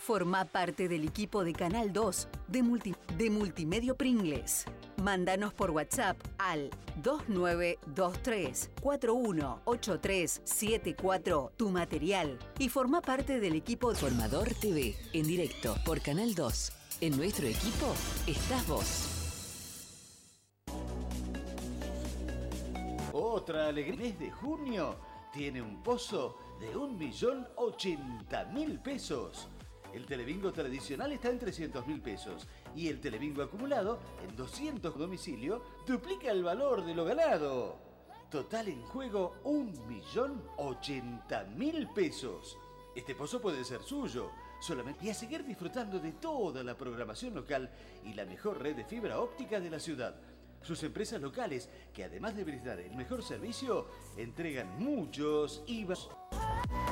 Formá parte del equipo de Canal 2 de Multimedio Pringles. Mándanos por WhatsApp al 2923 418374 tu material y formá parte del equipo Formador TV, en directo por Canal 2. En nuestro equipo estás vos. Otra alegría. El mes de junio tiene un pozo de 1.080.000 pesos. El telebingo tradicional está en 300.000 pesos y el telebingo acumulado en 200 domicilio duplica el valor de lo ganado. Total en juego 1.080.000 pesos. Este pozo puede ser suyo solamente y a seguir disfrutando de toda la programación local y la mejor red de fibra óptica de la ciudad. Sus empresas locales, que además de brindar el mejor servicio, entregan muchos IVA.